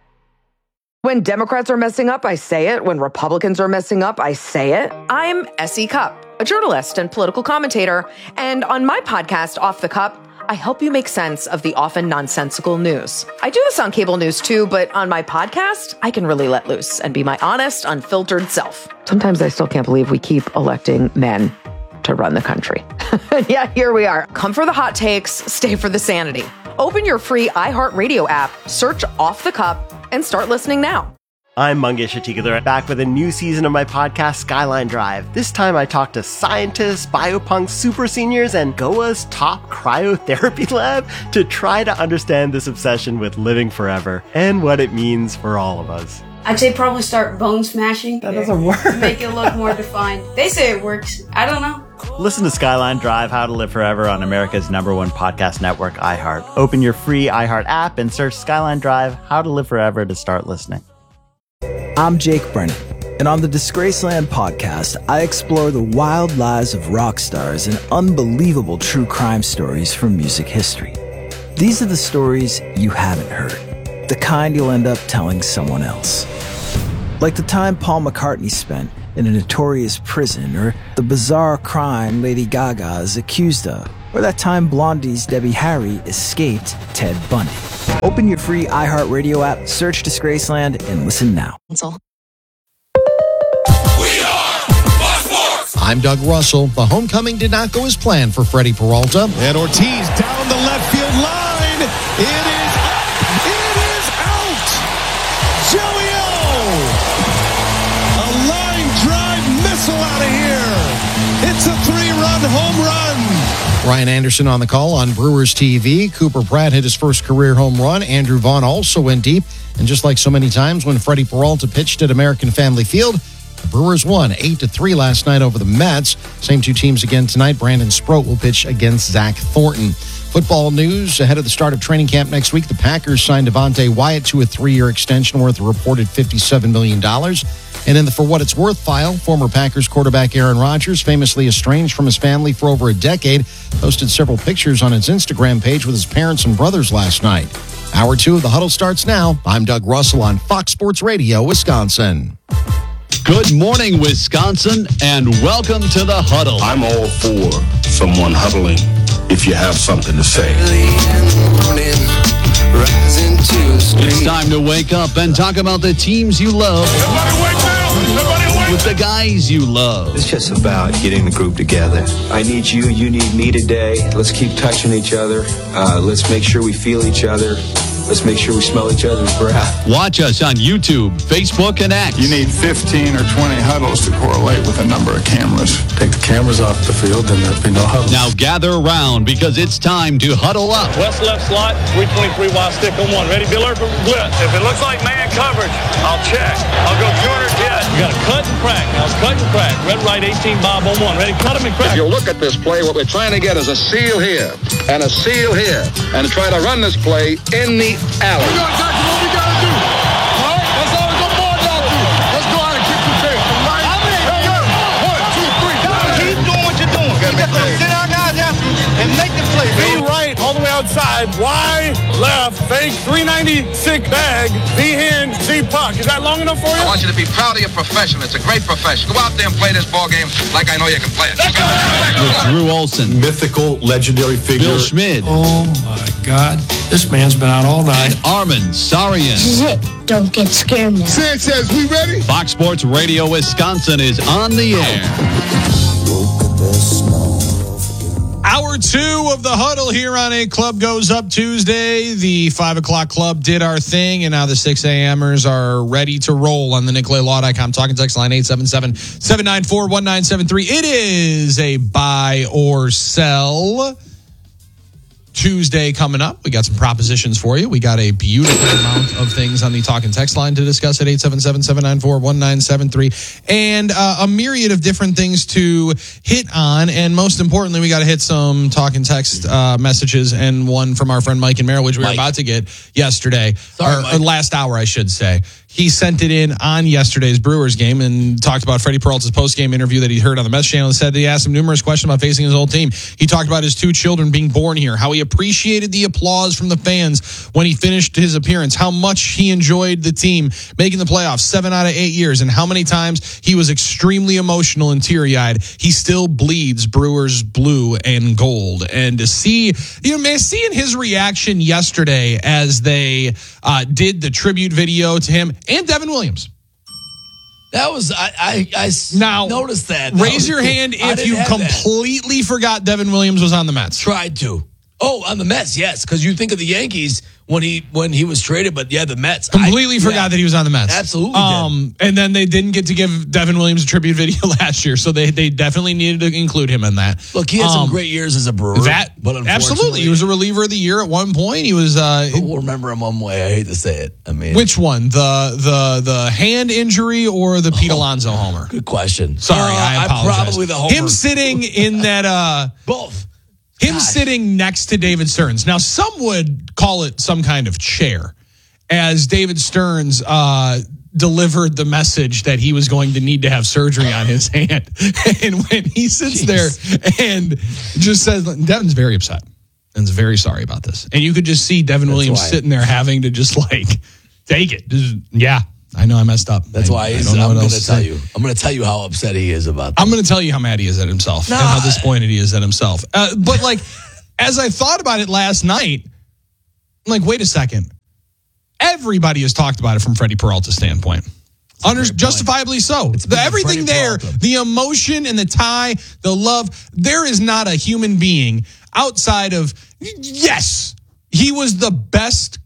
When Democrats are messing up, I say it. When Republicans are messing up, I say it. I'm S.E. Cupp, a journalist and political commentator. And on my podcast, Off the Cup, I help you make sense of the often nonsensical news. I do this on cable news too, but on my podcast, I can really let loose and be my honest, unfiltered self. Sometimes I still can't believe we keep electing men to run the country. Yeah, here we are. Come for the hot takes, stay for the sanity. Open your free iHeartRadio app, search Off the Cup, and start listening now. I'm Mangesh Atikadhar, back with a new season of my podcast, Skyline Drive. This time I talk to scientists, biopunks, super seniors, and Goa's top cryotherapy lab to try to understand this obsession with living forever and what it means for all of us. I'd say probably start bone smashing. That doesn't work. To make it look more defined. They say it works. I don't know. Listen to Skyline Drive, How to Live Forever on America's #1 podcast network, iHeart. Open your free iHeart app and search Skyline Drive, How to Live Forever to start listening. I'm Jake Brennan, and on the Disgraceland podcast, I explore the wild lives of rock stars and unbelievable true crime stories from music history. These are the stories you haven't heard, the kind you'll end up telling someone else. Like the time Paul McCartney spent in a notorious prison, or the bizarre crime Lady Gaga is accused of, or that time Blondie's Debbie Harry escaped Ted Bundy. Open your free iHeartRadio app, search Disgraceland, and listen now. I'm Doug Russell. The homecoming did not go as planned for Freddie Peralta. And Ortiz down the left field line. It is up. It is out. Joey O. A line drive missile out of here. It's a 3-run home run. Ryan Anderson on the call on Brewers TV. Cooper Pratt hit his first career home run. Andrew Vaughn also went deep. And just like so many times when Freddie Peralta pitched at American Family Field, the Brewers won 8-3 last night over the Mets. Same two teams again tonight. Brandon Sproat will pitch against Zach Thornton. Football news ahead of the start of training camp next week. The Packers signed Devontae Wyatt to a 3-year extension worth a reported $57 million. And in the For What It's Worth file, former Packers quarterback Aaron Rodgers, famously estranged from his family for over a decade, posted several pictures on his Instagram page with his parents and brothers last night. Hour 2 of The Huddle starts now. I'm Doug Russell on Fox Sports Radio, Wisconsin. Good morning, Wisconsin, and welcome to The Huddle. I'm all for someone huddling if you have something to say. It's time to wake up and talk about the teams you love with the guys you love. It's just about getting the group together. I need you, you need me today. Let's keep touching each other. Let's make sure we feel each other. Let's make sure we smell each other's breath. Watch us on YouTube, Facebook, and X. You need 15 or 20 huddles to correlate with a number of cameras. Take the cameras off the field, then there'll be no huddles. Now gather around because it's time to huddle up. West left slot, 323 wide stick on one. Ready, Biller, blitz. If it looks like man coverage, I'll check. I'll go 200 jet. You got to cut and crack. Now it's cut and crack. Red, right, 18, Bob on one. Ready, cut him and crack. If you look at this play, what we're trying to get is a seal here and a seal here and try to run this play in the alley. We got exactly what we got to do. All right? That's all we're going to do. Let's go out and kick the tail. Right? Keep doing what you're doing. You got to sit our guys after and make the play. V right, all the way outside. Y left, fake 396 bag. V hand, Z puck. Is that long enough for you? I want you to be proud of your profession. It's a great profession. Go out there and play this ball game like I know you can play it. With Drew Olson, mythical, legendary figure. Bill Schmid. Oh, my God. This man's been out all night. And Armin Sarian. This is it. Don't get scared now. Sanchez, we ready? Fox Sports Radio Wisconsin is on the air. Hour 2 of The Huddle here on A Club Goes Up Tuesday. The 5 o'clock club did our thing, and now the 6 a.m.ers are ready to roll on the NicolayLaw.com talking text line 877-794-1973. It is a buy or sell Tuesday coming up. We got some propositions for you. We got a beautiful amount of things on the talking text line to discuss at 877-794-1973 and a myriad of different things to hit on. And most importantly, we got to hit some talking text messages and one from our friend Mike in Merrill, which we were about to get yesterday, or last hour, I should say. He sent it in on yesterday's Brewers game and talked about Freddie Peralta's post-game interview that he heard on the Mets channel and said that he asked him numerous questions about facing his old team. He talked about his 2 children being born here, how he appreciated the applause from the fans when he finished his appearance, how much he enjoyed the team making the playoffs 7 out of 8 years, and how many times he was extremely emotional and teary-eyed. He still bleeds Brewers blue and gold. And to see, seeing his reaction yesterday as they did the tribute video to him and Devin Williams. That was, I now, noticed that. Raise your hand if you completely forgot Devin Williams was on the Mets. Tried to. Oh, on the Mets, yes, because you think of the Yankees when he was traded, but yeah, the Mets. Completely forgot that he was on the Mets. Absolutely did. And then they didn't get to give Devin Williams a tribute video last year, so they definitely needed to include him in that. Look, he had some great years as a Brewer. But absolutely, he was a reliever of the year at one point. He was. We'll remember him one way. I hate to say it. I mean, which one? The hand injury or the Pete Alonso homer? Good question. Sorry, I apologize. Probably the homer. Him sitting in that. Both. Him sitting next to David Stearns. Now, some would call it some kind of chair, as David Stearns delivered the message that he was going to need to have surgery on his hand. And when he sits there and just says, Devin's very upset and is very sorry about this. And you could just see Devin Williams sitting there having to just take it. Yeah. I know I messed up. That's why I'm going to tell you. I'm going to tell you how upset he is about that. I'm going to tell you how mad he is at himself and how disappointed he is at himself. But as I thought about it last night, I'm like, wait a second. Everybody has talked about it from Freddie Peralta's standpoint. Justifiably so. Everything there, the emotion and the tie, the love, there is not a human being outside of, yes, he was the best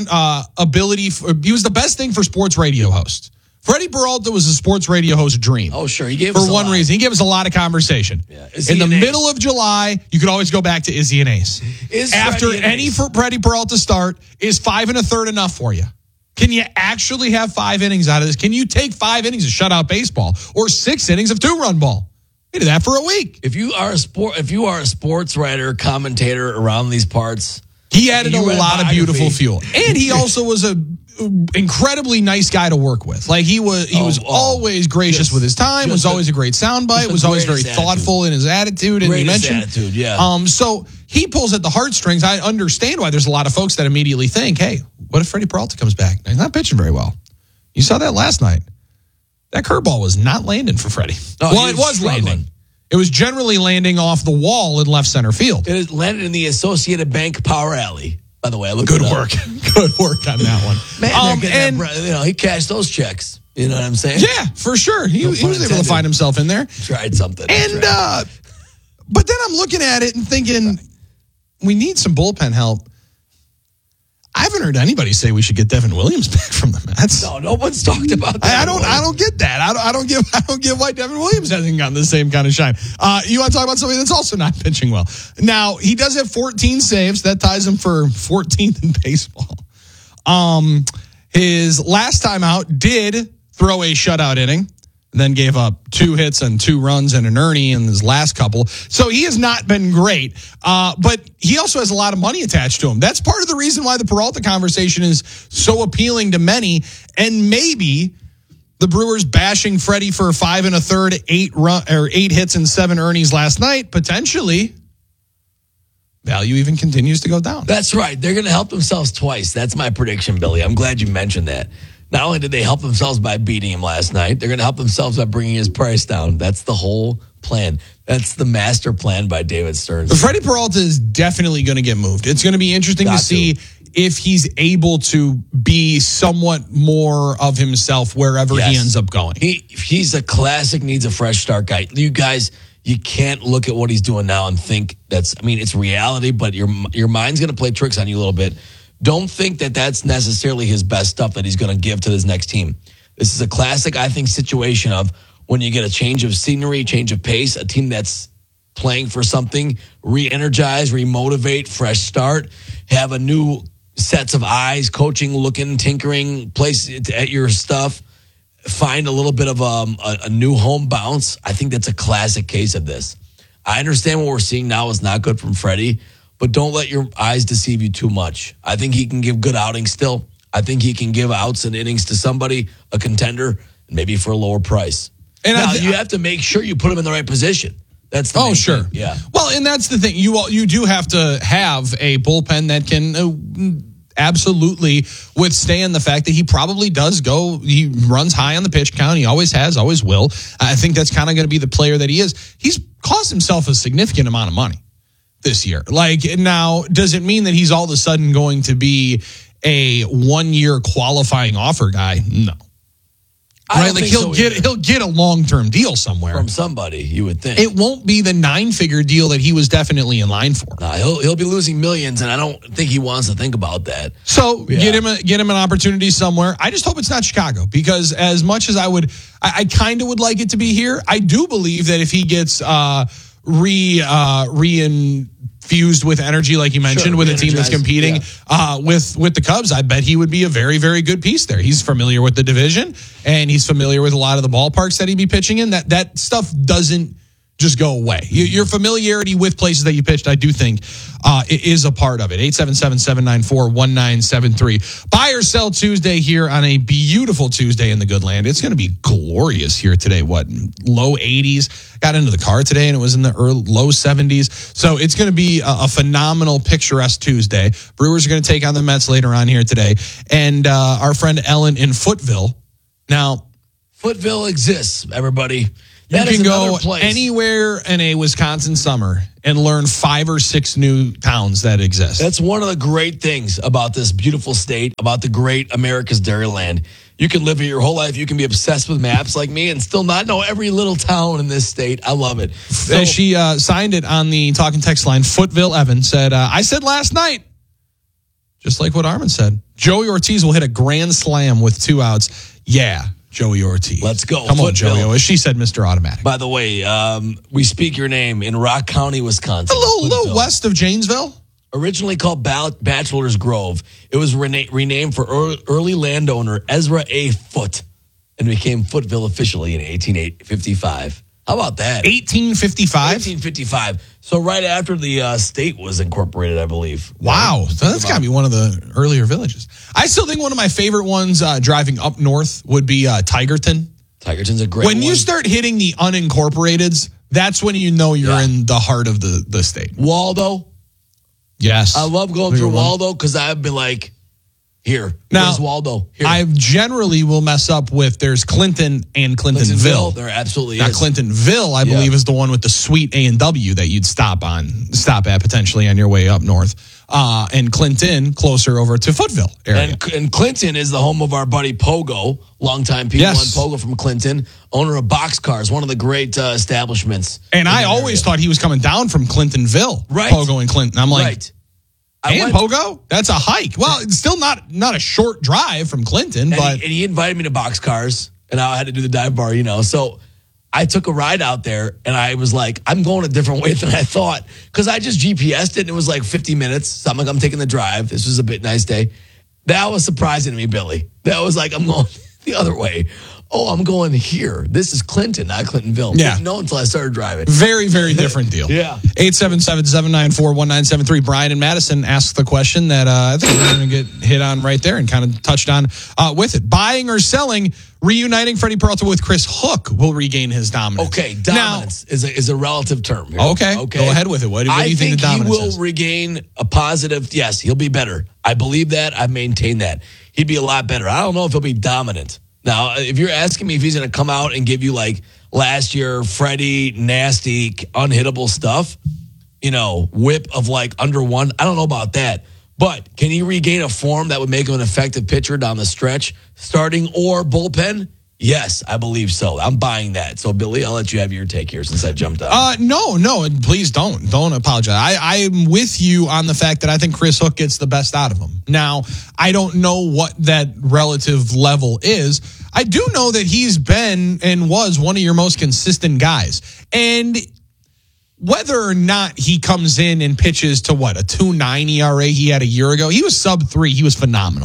he was the best thing for sports radio hosts. Freddie Peralta was a sports radio host dream. Oh, sure. He gave us for one reason. He gave us a lot of conversation. Yeah. In the middle of July, you could always go back to Izzy and Ace. After any Freddie Peralta start, is 5 1/3 enough for you? Can you actually have 5 innings out of this? Can you take 5 innings of shutout baseball or 6 innings of 2-run ball? We did that for a week. If you are a sports writer, commentator around these parts, he added a lot of beautiful fuel, and he also was a incredibly nice guy to work with. Like he was always gracious with his time. Was always a great soundbite. Was always very thoughtful in his attitude. And he mentioned attitude, yeah. So he pulls at the heartstrings. I understand why there's a lot of folks that immediately think, "Hey, what if Freddie Peralta comes back? He's not pitching very well." You saw that last night. That curveball was not landing for Freddie. Well, it was landing. It was generally landing off the wall in left center field. It landed in the Associated Bank Power Alley. By the way, good work. Good work on that one. Man, he cashed those checks. You know what I'm saying? Yeah, for sure. He was able to find himself in there. Tried something. And but then I'm looking at it and thinking, we need some bullpen help. I haven't heard anybody say we should get Devin Williams back from the Mets. No one's talked about that. I don't get that. I don't get why Devin Williams hasn't gotten the same kind of shine. You want to talk about somebody that's also not pitching well? Now, he does have 14 saves. That ties him for 14th in baseball. His last time out did throw a shutout inning, then gave up 2 hits and 2 runs and an earnie in his last couple. So he has not been great, but he also has a lot of money attached to him. That's part of the reason why the Peralta conversation is so appealing to many. And maybe the Brewers bashing Freddie for 5 1/3, 8 hits and 7 earnies last night, potentially value even continues to go down. That's right. They're going to help themselves twice. That's my prediction, Billy. I'm glad you mentioned that. Not only did they help themselves by beating him last night, they're going to help themselves by bringing his price down. That's the whole plan. That's the master plan by David Stearns. But Freddie Peralta is definitely going to get moved. It's going to be interesting to see if he's able to be somewhat more of himself wherever he ends up going. He's a classic, needs a fresh start guy. You guys, you can't look at what he's doing now and think it's reality, but your mind's going to play tricks on you a little bit. Don't think that that's necessarily his best stuff that he's going to give to his next team. This is a classic, I think, situation of when you get a change of scenery, change of pace, a team that's playing for something, re-energize, re-motivate, fresh start, have a new sets of eyes, coaching, looking, tinkering, place at your stuff, find a little bit of a new home bounce. I think that's a classic case of this. I understand what we're seeing now is not good from Freddie, but don't let your eyes deceive you too much. I think he can give good outings still. I think he can give outs and innings to somebody, a contender, maybe for a lower price. And now, you have to make sure you put him in the right position. That's the main thing. Yeah. Well, and that's the thing. You do have to have a bullpen that can absolutely withstand the fact that he probably does go. He runs high on the pitch count. He always has, always will. I think that's kind of going to be the player that he is. He's cost himself a significant amount of money this year. Now, does it mean that he's all of a sudden going to be a 1-year qualifying offer guy? No. Right? He'll get a long-term deal somewhere from somebody, you would think. It won't be the 9-figure deal that he was definitely in line for. Nah, he'll be losing millions, and I don't think he wants to think about that. So get him an opportunity somewhere. I just hope it's not Chicago, because as much as I kind of would like it to be here, I do believe that if he gets reinfused with energy, like you mentioned, with a team that's competing with the Cubs, I bet he would be a very, very good piece there. He's familiar with the division, and he's familiar with a lot of the ballparks that he'd be pitching in. That stuff doesn't just go away. Your familiarity with places that you pitched, I do think, is a part of it. 877-794-1973. Buy or sell Tuesday here on a beautiful Tuesday in the good land. It's going to be glorious here today. Low 80s. Got into the car today and it was in the low 70s. So it's going to be a phenomenal, picturesque Tuesday. Brewers are going to take on the Mets later on here today. And our friend Ellen in Footville. Now, Footville exists, everybody. You can go anywhere in a Wisconsin summer and learn 5 or 6 new towns that exist. That's one of the great things about this beautiful state, about the great America's Dairyland. You can live here your whole life. You can be obsessed with maps like me and still not know every little town in this state. I love it. So, she signed it on the talking text line. Footville Evan said, I said last night, just like what Armin said, Joey Ortiz will hit a grand slam with 2 outs. Yeah. Joey Ortiz. Let's go. Come on, Joey. As she said, Mr. Automatic. By the way, we speak your name in Rock County, Wisconsin. A little west of Janesville. Originally called Bachelor's Grove, it was renamed for early landowner Ezra A. Foote and became Footville officially in 1855. How about that? 1855? 1855. So right after the state was incorporated, I believe. Wow. So that's got to be one of the earlier villages. I still think one of my favorite ones driving up north would be Tigerton. Tigerton's a great one. When you start hitting the unincorporateds, that's when you know you're in the heart of the state. Waldo. Yes. I love going through Waldo because I've been like, here. Where's Waldo? Here. I generally will mess up with there's Clinton and Clintonville. There absolutely now, is. Clintonville, I believe, is the one with the sweet A&W that you'd stop at potentially on your way up north. And Clinton, closer over to Footville area. And Clinton is the home of our buddy Pogo, longtime P1 Pogo from Clinton, owner of Boxcars, one of the great establishments. And I always thought he was coming down from Clintonville. Right. Pogo and Clinton. I'm like, Pogo? That's a hike. Well, it's still not a short drive from Clinton, but he invited me to Boxcars, and I had to do the dive bar, So I took a ride out there, and I was like, I'm going a different way than I thought, because I just GPSed it, and it was like 50 minutes. So I'm like, I'm taking the drive. This was a bit nice day. That was surprising to me, Billy. That was like, I'm going the other way. Oh, I'm going here. This is Clinton, not Clintonville. Yeah. Didn't know until I started driving. Very, very different deal. Yeah. 877-794-1973. Brian and Madison asked the question that I think we're going to get hit on right there and kind of touched on with it. Buying or selling, reuniting Freddie Peralta with Chris Hook will regain his dominance. Okay, dominance is a relative term here. Okay, go ahead with it. What do you think the dominance he will is? regain a positive, yes, he'll be better. I believe that. I maintain that. He'd be a lot better. I don't know if he'll be dominant. Now, if you're asking me if he's going to come out and give you like last year, Freddie, nasty, unhittable stuff, whip of like under one, I don't know about that. But can he regain a form that would make him an effective pitcher down the stretch, starting or bullpen? Yes, I believe so. I'm buying that. So, Billy, I'll let you have your take here since I jumped on. No, please don't. Don't apologize. I'm with you on the fact that I think Chris Hook gets the best out of him. Now, I don't know what that relative level is. I do know that he's been and was one of your most consistent guys. And whether or not he comes in and pitches to a 2.9 ERA he had a year ago, he was sub-3. He was phenomenal.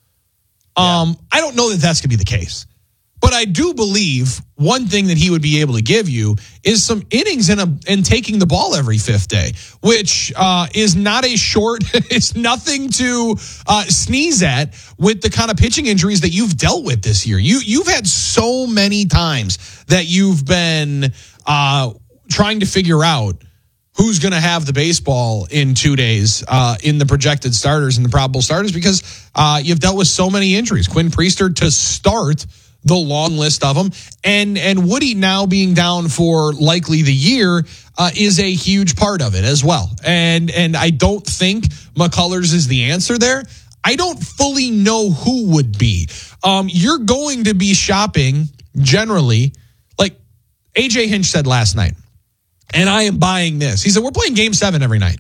I don't know that that's going to be the case. But I do believe one thing that he would be able to give you is some innings and taking the ball every fifth day, which is not a short, it's nothing to sneeze at with the kind of pitching injuries that you've dealt with this year. You've had so many times that you've been trying to figure out who's going to have the baseball in 2 days in the projected starters and the probable starters because you've dealt with so many injuries. Quinn Priester to start the long list of them. And Woody now being down for likely the year is a huge part of it as well. And I don't think McCullers is the answer there. I don't fully know who would be. You're going to be shopping generally, like AJ Hinch said last night, and I am buying this. He said, we're playing Game 7 every night.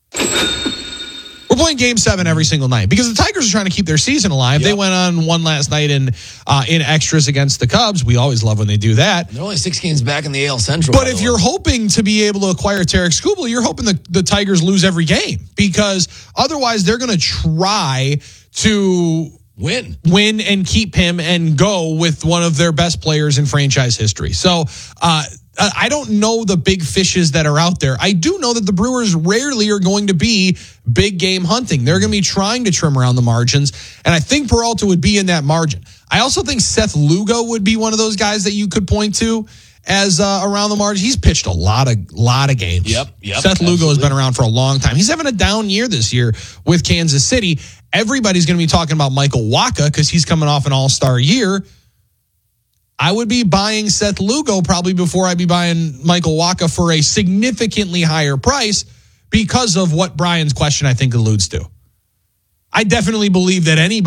We're playing Game 7 every single night because the Tigers are trying to keep their season alive. Yep. They went on one last night in extras against the Cubs. We always love when they do that. They're only 6 games back in the AL Central. But if you're hoping to be able to acquire Tarek Skubal, you're hoping the Tigers lose every game because otherwise they're going to try to win and keep him and go with one of their best players in franchise history. So, I don't know the big fishes that are out there. I do know that the Brewers rarely are going to be big game hunting. They're going to be trying to trim around the margins, and I think Peralta would be in that margin. I also think Seth Lugo would be one of those guys that you could point to as around the margin. He's pitched a lot of games. Yep. Seth Lugo has been around for a long time. He's having a down year this year with Kansas City. Everybody's going to be talking about Michael Wacha because he's coming off an all-star year. I would be buying Seth Lugo probably before I'd be buying Michael Wacha for a significantly higher price because of what Brian's question, I think, alludes to. I definitely believe that anybody